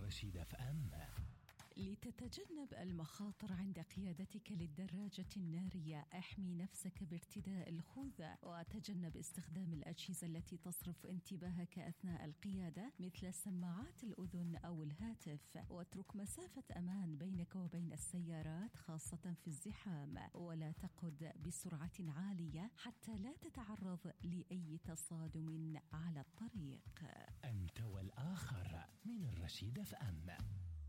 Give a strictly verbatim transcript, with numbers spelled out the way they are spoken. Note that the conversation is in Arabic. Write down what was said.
رشيد اف ام. لتتجنب المخاطر عند قيادتك للدراجة النارية، احمي نفسك بارتداء الخوذة، وتجنب استخدام الأجهزة التي تصرف انتباهك أثناء القيادة مثل سماعات الأذن أو الهاتف، واترك مسافة أمان بينك وبين السيارات خاصة في الزحام، ولا تقود بسرعة عالية حتى لا تتعرض لأي تصادم على الطريق. أنت والآخر من الرشيد اف ام.